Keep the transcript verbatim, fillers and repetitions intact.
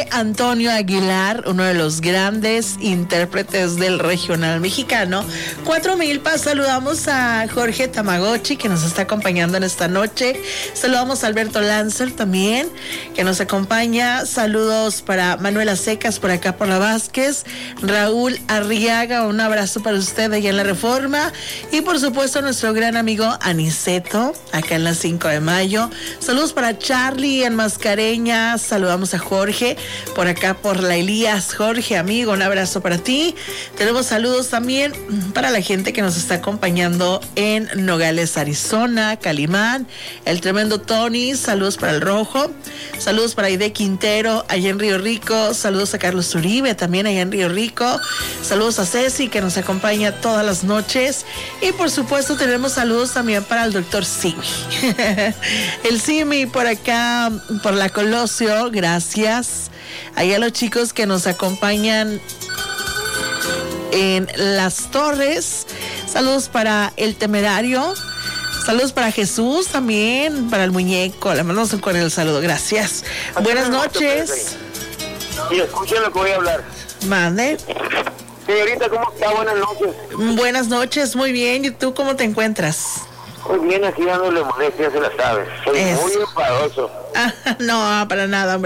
José Antonio Aguilar, uno de los grandes intérpretes del regional mexicano. Cuatro Milpas, saludamos a Jorge Tamagotchi, que nos está acompañando en esta noche. Saludamos a Alberto Lancer también, que nos acompaña. Saludos para Manuela Secas, por acá por la Vázquez. Raúl Arriaga, un abrazo para usted allá en la Reforma. Y por supuesto, nuestro gran amigo Aniceto, acá en la cinco de mayo. Saludos para Charlie en Mascareñas. Saludamos a Jorge por acá por la Elías. Jorge, amigo, un abrazo para ti. Tenemos saludos también para la gente que nos está acompañando en Nogales, Arizona, Calimán, el tremendo Tony. Saludos para el Rojo. Saludos para Aide Quintero allá en Río Rico. Saludos a Carlos Uribe también allá en Río Rico. Saludos a Ceci, que nos acompaña todas las noches. Y por supuesto tenemos saludos también para el doctor Simi. El Simi por acá, por la Colosio, gracias. Ahí a los chicos que nos acompañan en Las Torres. Saludos para el Temerario. Saludos para Jesús también, para el muñeco. Le mandamos un cordial saludo, gracias. Buenas noches. Y escuchen lo que voy a hablar. Mande. Señorita, ¿cómo está? Buenas noches. Buenas noches, muy bien. ¿Y tú cómo te encuentras? Muy bien, aquí dándole molestia, se la sabes. Soy Es... muy enfadoso. Ah, no, para nada, hombre.